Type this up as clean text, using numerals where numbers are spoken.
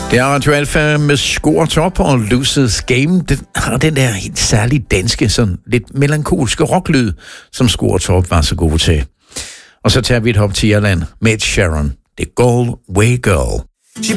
Det er Radio Alfa med Score Top og Lucid's Game. Den har den der helt særlige danske, sådan lidt melankolske rocklyd, som Score Top var så god til. Og så tager vi et hop til Irland med Sharon. Det er Galway Girl.